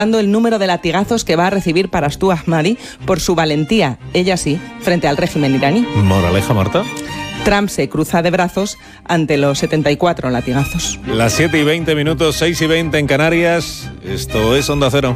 el número de latigazos que va a recibir Parastu Ahmadi por su valentía, ella sí, frente al régimen iraní. Moraleja, Marta. Trump se cruza de brazos ante los 74 latigazos. Las 7:20, 6:20 en Canarias. Esto es Onda Cero.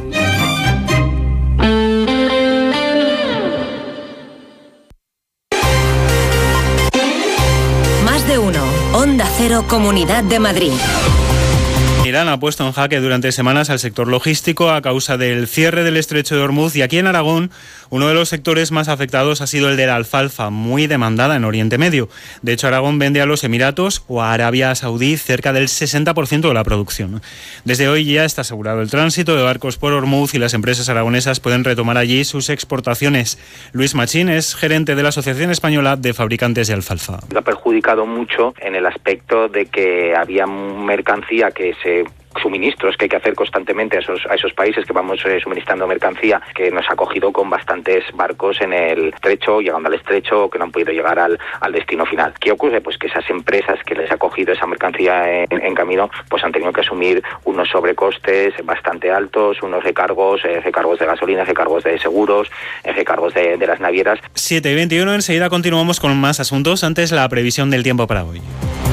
Más de uno. Onda Cero, Comunidad de Madrid. Irán ha puesto en jaque durante semanas al sector logístico a causa del cierre del estrecho de Hormuz, y aquí en Aragón uno de los sectores más afectados ha sido el de la alfalfa, muy demandada en Oriente Medio. De hecho, Aragón vende a los Emiratos o a Arabia Saudí cerca del 60% de la producción. Desde hoy ya está asegurado el tránsito de barcos por Hormuz y las empresas aragonesas pueden retomar allí sus exportaciones. Luis Machín es gerente de la Asociación Española de Fabricantes de Alfalfa. Ha perjudicado mucho en el aspecto de que había mercancía suministros que hay que hacer constantemente a esos países que vamos suministrando mercancía, que nos ha cogido con bastantes barcos en el estrecho, llegando al estrecho, que no han podido llegar al destino final. ¿Qué ocurre? Pues que esas empresas que les ha cogido esa mercancía en camino, pues han tenido que asumir unos sobrecostes bastante altos, unos recargos de gasolina, recargos de seguros, recargos de las navieras. 7:21, enseguida continuamos con más asuntos. Antes, la previsión del tiempo para hoy.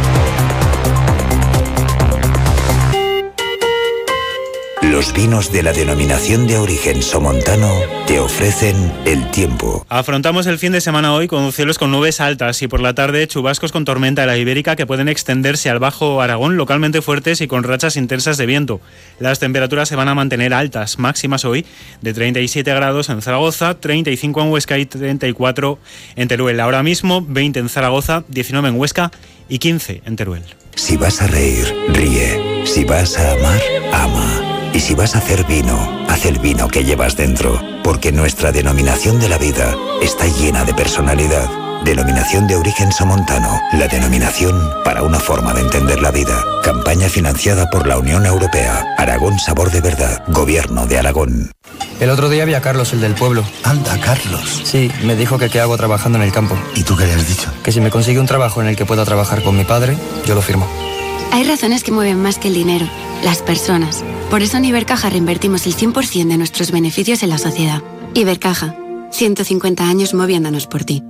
Los vinos de la denominación de origen somontano te ofrecen el tiempo. Afrontamos el fin de semana hoy con cielos con nubes altas y por la tarde chubascos con tormenta de la Ibérica que pueden extenderse al Bajo Aragón, localmente fuertes y con rachas intensas de viento. Las temperaturas se van a mantener altas, máximas hoy de 37 grados en Zaragoza, 35 en Huesca y 34 en Teruel. Ahora mismo 20 en Zaragoza, 19 en Huesca y 15 en Teruel. Si vas a reír, ríe. Si vas a amar, ama. Y si vas a hacer vino, haz el vino que llevas dentro, porque nuestra denominación de la vida está llena de personalidad. Denominación de origen somontano, la denominación para una forma de entender la vida. Campaña financiada por la Unión Europea. Aragón Sabor de Verdad. Gobierno de Aragón. El otro día vi a Carlos, el del pueblo. Anda, Carlos. Sí, me dijo que qué hago trabajando en el campo. ¿Y tú qué le has dicho? Que si me consigue un trabajo en el que pueda trabajar con mi padre, yo lo firmo. Hay razones que mueven más que el dinero, las personas. Por eso en Ibercaja reinvertimos el 100% de nuestros beneficios en la sociedad. Ibercaja, 150 años moviéndonos por ti.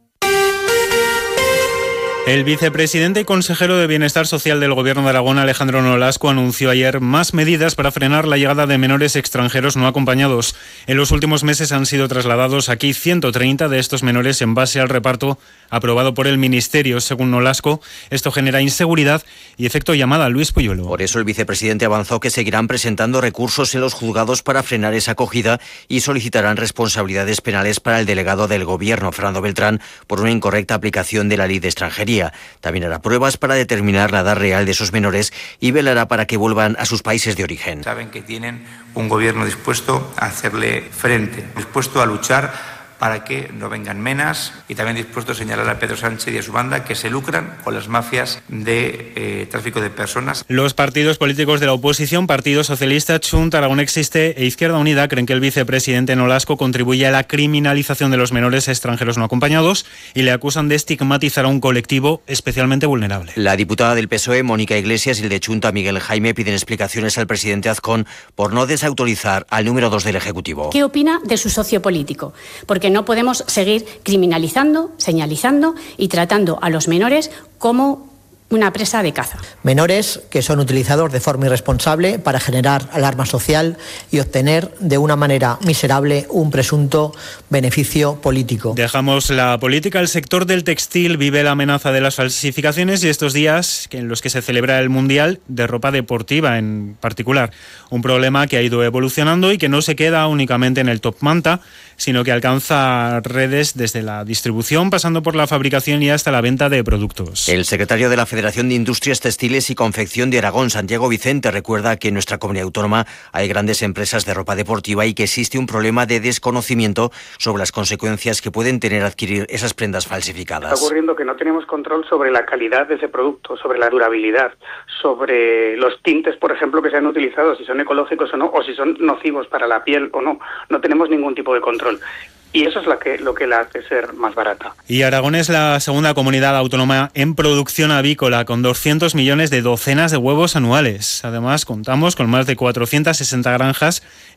El vicepresidente y consejero de Bienestar Social del Gobierno de Aragón, Alejandro Nolasco, anunció ayer más medidas para frenar la llegada de menores extranjeros no acompañados. En los últimos meses han sido trasladados aquí 130 de estos menores en base al reparto aprobado por el Ministerio. Según Nolasco, esto genera inseguridad y efecto llamada. Luis Puyuelo. Por eso el vicepresidente avanzó que seguirán presentando recursos en los juzgados para frenar esa acogida y solicitarán responsabilidades penales para el delegado del Gobierno, Fernando Beltrán, por una incorrecta aplicación de la ley de extranjería. También hará pruebas para determinar la edad real de esos menores y velará para que vuelvan a sus países de origen. Saben que tienen un gobierno dispuesto a hacerle frente, dispuesto a luchar para que no vengan menas y también dispuesto a señalar a Pedro Sánchez y a su banda que se lucran con las mafias de tráfico de personas. Los partidos políticos de la oposición, Partido Socialista, Chunt, Aragón Existe e Izquierda Unida, creen que el vicepresidente Nolasco contribuye a la criminalización de los menores extranjeros no acompañados y le acusan de estigmatizar a un colectivo especialmente vulnerable. La diputada del PSOE, Mónica Iglesias, y el de Chunta, Miguel Jaime, piden explicaciones al presidente Azcón por no desautorizar al número 2 del Ejecutivo. ¿Qué opina de su socio político? Porque no podemos seguir criminalizando, señalizando y tratando a los menores como una presa de caza. Menores que son utilizados de forma irresponsable para generar alarma social y obtener de una manera miserable un presunto beneficio político. Dejamos la política. El sector del textil vive la amenaza de las falsificaciones y estos días en los que se celebra el Mundial de ropa deportiva en particular. Un problema que ha ido evolucionando y que no se queda únicamente en el top manta, sino que alcanza redes desde la distribución, pasando por la fabricación y hasta la venta de productos. El secretario de la Federación de Industrias Textiles y Confección de Aragón, Santiago Vicente, recuerda que en nuestra comunidad autónoma hay grandes empresas de ropa deportiva y que existe un problema de desconocimiento sobre las consecuencias que pueden tener adquirir esas prendas falsificadas. Está ocurriendo que no tenemos control sobre la calidad de ese producto, sobre la durabilidad, sobre los tintes, por ejemplo, que se han utilizado, si son ecológicos o no, o si son nocivos para la piel o no. No tenemos ningún tipo de control. Y eso es lo que la hace ser más barata. Y Aragón es la segunda comunidad autónoma en producción avícola, con 200 millones de docenas de huevos anuales. Además, contamos con más de 460 granjas